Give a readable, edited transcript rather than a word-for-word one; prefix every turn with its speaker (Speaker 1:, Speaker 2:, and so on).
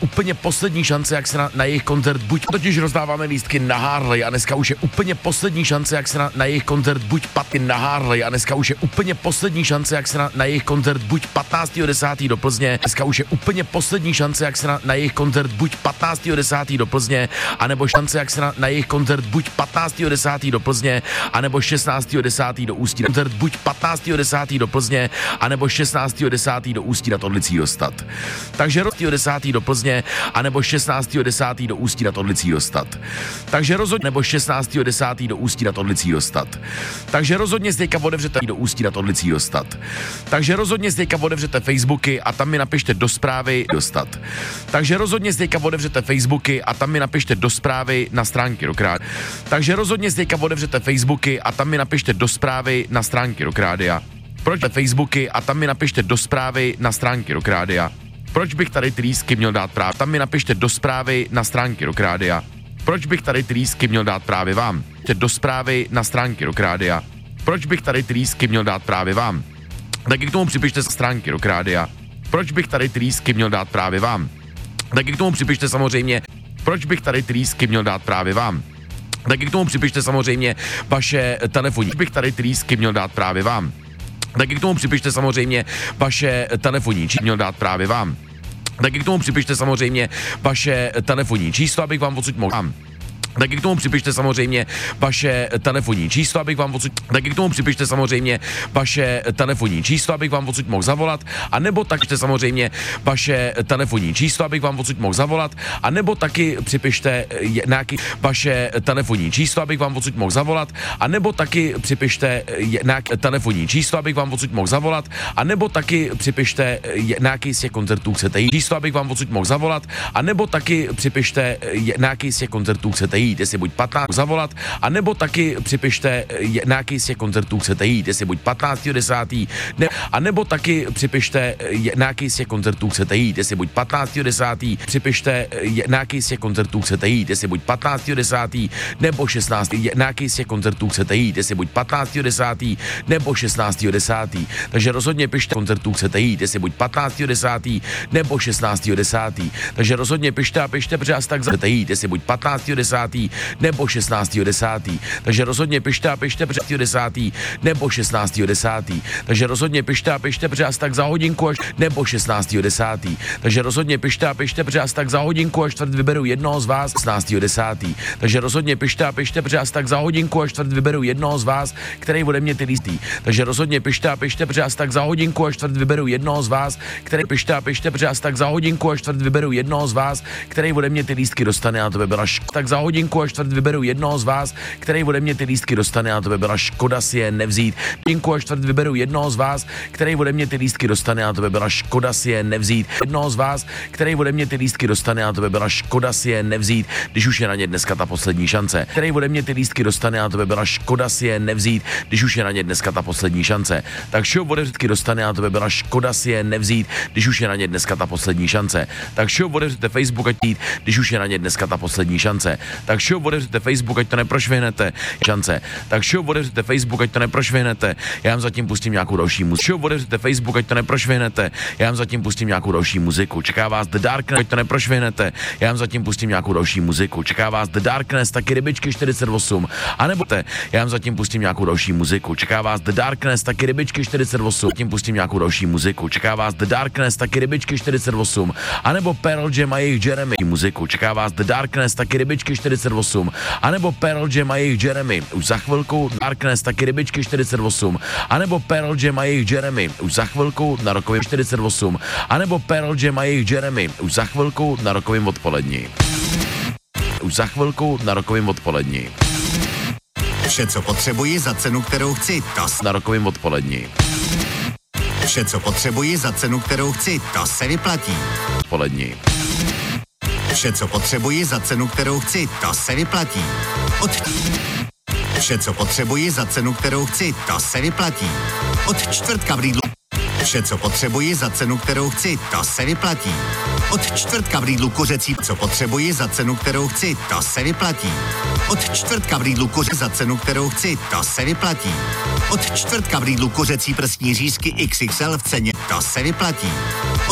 Speaker 1: úplně poslední šance, jak se na jejich koncert buď totiž rozdáváme lístky na Harley a dneska už je úplně poslední šance, jak se na jejich koncert buď paty na Harley a dneska už je úplně poslední šance, jak se na jejich koncert buď 15.10. do Plzně, dneska už je úplně poslední šance, jak se na jejich koncert buď 15.10. do Plzně, anebo šance, jak se na jejich koncert buď 15.10. do Plzně, anebo 16.10. do Ústí, koncert buď 15.10. do Plzně, anebo 16.10. do Ústí nad Orlicí dostat. Takže 10. do Plzně, anebo 16.10. do Ústí nad Orlicí dostat. Takže rozhodně, nebo 16.10. do Ústí nad Orlicí dostat. Takže rozhodně zdejka otevřete do Ústí nad Orlicí dostat. Takže rozhodně zdejka otevřete Facebooky a tam mi napište do zprávy dostat. Takže rozhodně zdejka otevřete Facebooky a tam mi napište do zprávy na stránky Rock. Takže rozhodně zdejka otevřete Facebooky a tam mi napište do zprávy na stránky Rock Rádia. Proč Facebooky a tam mi napište do zprávy na stránky Rock Rádia. Proč bych tady ty lístky měl dát právě? Tam mi napište do zprávy na stránky Rock Rádia. Proč bych tady ty lístky měl dát právě vám? Do zprávy na stránky Rock Rádia. Proč bych tady ty lístky měl dát právě vám? Taky k tomu připište stránky Rock Rádia. Proč bych tady ty lístky měl dát právě vám? Taky k tomu připište samozřejmě, proč bych tady ty lístky měl dát právě vám? Taky k tomu připište samozřejmě vaše telefonní. Proč bych tady ty lístky měl dát právě vám? Taky k tomu připište samozřejmě vaše telefonní číslo měl dát právě vám. Taky k tomu připište samozřejmě vaše telefonní číslo, abych vám odsud mohl. Taky k tomu připište samozřejmě vaše telefonní číslo, abych vám odsud. Taky k tomu připište samozřejmě vaše telefonní číslo, abych vám odsud mohl zavolat, a nebo taky samozřejmě vaše telefonní číslo, abych vám odsud mohl zavolat, a nebo taky připište nějaký vaše telefonní číslo, abych vám odsud mohl zavolat, a nebo taky připište nějaké telefonní číslo, abych vám odsud mohl zavolat, a nebo taky připište nějaký z těch koncertů chcete jít, číslo, abych vám odsud mohl zavolat, a nebo taky připište nějaký z těch koncertů chcete jít, jestli buď 15 zavolat, a nebo taky připište nějaký z těch koncertů chcete jít, jestli buď 15.10. A nebo taky připište nějaký z těch koncertů chcete jít, jestli buď 15.10. Připište nějaký z těch koncertů chcete jít, jestli buď 15.10. nebo 16. Nějaký z těch koncertů chcete jít, jestli buď 15.10. nebo 16.10. Takže rozhodně pište koncertů chcete jít, jestli buď 15.10. nebo 16.10. Takže rozhodně pište a pište, protože asi tak chcete jít, jestli buď 15.10. nebo 16.10. Takže rozhodně pište a pište, protože 10. nebo 16.10. Takže rozhodně pište a pište, protože asi tak za hodinku až nebo 16.10. Takže rozhodně pište a pište, protože asi tak za hodinku až čtvrt vyberu jednoho z vás 16.10. Takže rozhodně pište a pište, protože asi tak za hodinku až čtvrt vyberu jednoho z vás, který ode mě ty lístky. Takže rozhodně pište a pište, protože asi tak za hodinku až čtvrt vyberu jednoho z vás, který pište a pište, protože asi tak za hodinku až čtvrt vyberu jednoho z vás, který ode mě ty lístky dostane, a to by byla tak za hodinku až čtvrt vyberu jednoho z vás, který ode mě ty lístky dostane, a to by byla škoda si je nevzít. Hodinku až čtvrt vyberu jednoho z vás, který ode mě ty lístky dostane, a to by byla škoda si je nevzít. Jednoho z vás, který ode mě ty lístky dostane, a to by byla škoda si je nevzít, když už je na ně dneska ta poslední šance. Který ode mě ty lístky dostane, a to by byla škoda si je nevzít, když už je na ně dneska ta poslední šance. Takže otevřetky dostane, a to by byla škoda si je nevzít, když už je na ně dneska ta poslední šance. Takže otevřete Facebook, ať jít, když už je na ně dneska ta poslední šance. Takže otevřete Facebook, ať to neprošvihnete. Šance. Takže otevřete Facebook, ať to neprošvihnete. Já vám zatím pustím nějakou další muziku. Otevřete Facebook, ať to neprošvihnete. Já vám zatím pustím nějakou další muziku. Čeká vás The Darkness, ať to neprošvihnete. Já vám zatím pustím nějakou další muziku. Čeká vás The Darkness, taky rybičky 48. A nebo já vám zatím pustím nějakou další muziku. Čeká vás The Darkness, taky rybičky 48. Zatím pustím nějakou další muziku. Čeká vás The Darkness, taky rybičky 48. A nebo Pearl Jam a jejich Jeremy muziku. Čeká vás The Darkness, taky rybičky 48. A nebo Pearl Jam a jejich Jeremy. Už za chvilku Darkness, taky rybičky 48. A nebo Pearl Jam a jejich Jeremy. Už za chvilku na rokovém 48. A nebo Pearl Jam a jejich Jeremy. Už za chvilku na rokovém odpolední. Už za chvilku na rokovém odpolední.
Speaker 2: Vše, co potřebuji za cenu, kterou chci, to
Speaker 1: na rokovém odpolední.
Speaker 2: Vše, co potřebuji za cenu, kterou chci, to se vyplatí.
Speaker 1: Odpolední.
Speaker 2: Vše, co potřebuji za cenu, kterou chci, to se vyplatí. Vše, co potřebuji za cenu, kterou chci, to se vyplatí. Od čtvrtka v Lidlu. Vše, co potřebuji za cenu, kterou chci, to se vyplatí. Od čtvrtka v Lidlu kuřecí, co potřebuji za cenu, kterou chci, to se vyplatí. Od čtvrtka v Lidlu kuřecí za cenu, kterou chci, to se vyplatí. Od čtvrtka v Lidlu kuřecí prstní řízky XXL v ceně, to se vyplatí.